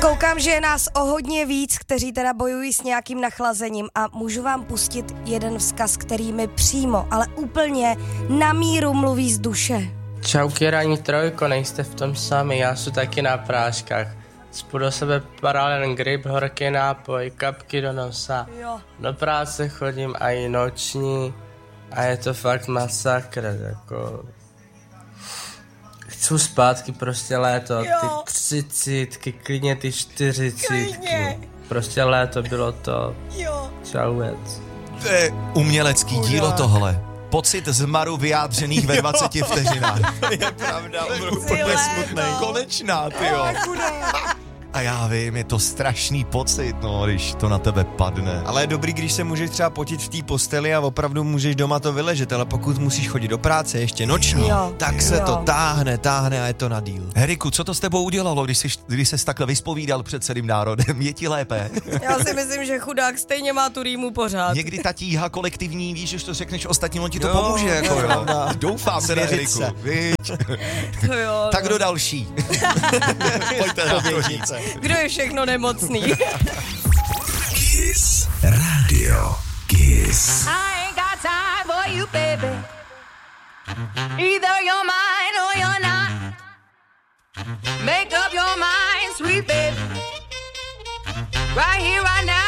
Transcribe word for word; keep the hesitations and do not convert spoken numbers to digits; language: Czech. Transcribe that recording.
Koukám, že je nás o hodně víc, kteří teda bojují s nějakým nachlazením a můžu vám pustit jeden vzkaz, který mi přímo, ale úplně na míru mluví z duše. Čau Kyrani trojko, nejste v tom sami, já jsem taky na práškách. Cpu do sebe paralen grip, horký nápoj, kapky do nosa. Jo. Do práce chodím a i noční a je to fakt masakr, jako... Chci zpátky prostě léto, Jo. ty třicítky, klidně ty čtyřicítky. Klidně. Prostě léto bylo to. Jo. Čauec. To je umělecký Chudák. dílo tohle. Pocit zmaru vyjádřených ve dvaceti vteřinách. To je pravda, on byl Ty úplně léto. smutnej. Konečná, tyjo. A já vím, je to strašný pocit, no, když to na tebe padne. Ale je dobrý, když se můžeš třeba potit v té posteli a opravdu můžeš doma to vyležet, ale pokud musíš chodit do práce ještě noční, Jo. tak se Jo. to táhne, táhne a je to na díl. Heriku, co to s tebou udělalo, když jsi, když ses takhle vyspovídal před celým národem? Je ti lépe? Já si myslím, že chudák stejně má tu rýmu pořád. Někdy ta tíha kolektivní, víš, že to řekneš ostatním, on ti to Jo, pomůže, jako jo. pravda. Doufám se na Svěřit Heriku. se. Viď? To jo, Tak no. kdo další? Pojďte na to říct. Kdo je všechno nemocný? Kiss Radio. Kiss. I ain't got time for you, baby. Either you're mine or you're not. Make up your mind, sweet baby. Right here, right now.